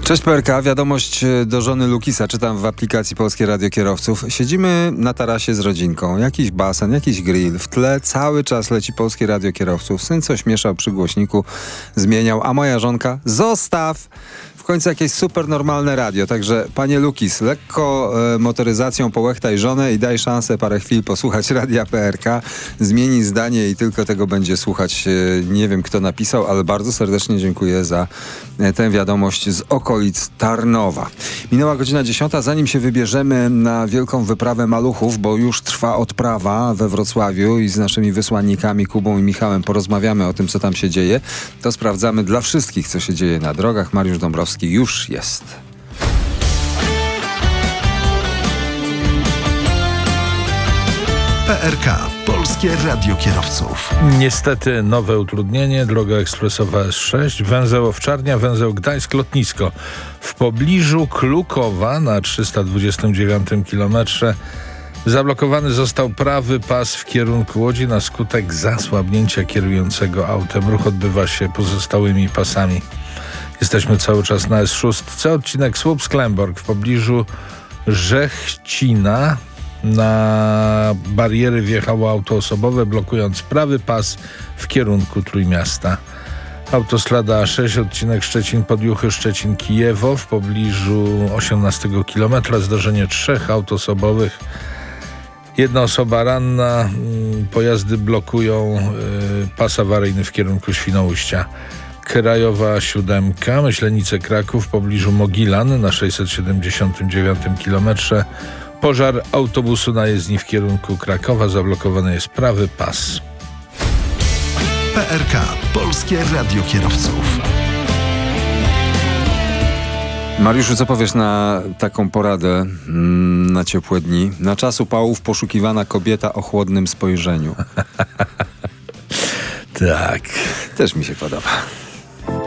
Cześć PRK, wiadomość do żony Lukisa, czytam w aplikacji Polskie Radio Kierowców. Siedzimy na tarasie z rodzinką, jakiś basen, jakiś grill, w tle cały czas leci Polskie Radio Kierowców. Syn coś mieszał przy głośniku, zmieniał, a moja żonka, zostaw! W końcu jakieś super normalne radio, także panie Lukis, lekko motoryzacją połechtaj żonę i daj szansę parę chwil posłuchać radia PRK, zmieni zdanie i tylko tego będzie słuchać. Nie wiem kto napisał, ale bardzo serdecznie dziękuję za tę wiadomość z okolic Tarnowa. Minęła godzina 10, zanim się wybierzemy na wielką wyprawę maluchów, bo już trwa odprawa we Wrocławiu i z naszymi wysłannikami Kubą i Michałem porozmawiamy o tym, co tam się dzieje, to sprawdzamy dla wszystkich, co się dzieje na drogach. Mariusz Dąbrowski już jest. PRK. Polskie Radio Kierowców. Niestety nowe utrudnienie. Droga ekspresowa S6, węzeł Owczarnia, węzeł Gdańsk-Lotnisko. W pobliżu Klukowa na 329 kilometrze zablokowany został prawy pas w kierunku Łodzi na skutek zasłabnięcia kierującego autem. Ruch odbywa się pozostałymi pasami. Jesteśmy cały czas na S6. Odcinek Słupsk-Klemborg w pobliżu Żechcina. Na bariery wjechało auto osobowe, blokując prawy pas w kierunku Trójmiasta. Autostrada A6, odcinek Szczecin-Podjuchy, Szczecin-Kijewo w pobliżu 18 km. Zdarzenie 3 aut osobowych. Jedna osoba ranna. Pojazdy blokują pas awaryjny w kierunku Świnoujścia. Krajowa 7, Myślenice-Kraków w pobliżu Mogilan na 679 km. Pożar autobusu na jezdni w kierunku Krakowa. Zablokowany jest prawy pas. PRK. Polskie Radio Kierowców. Mariuszu, co powiesz na taką poradę na ciepłe dni? Na czas upałów poszukiwana kobieta o chłodnym spojrzeniu. Tak. Też mi się podoba.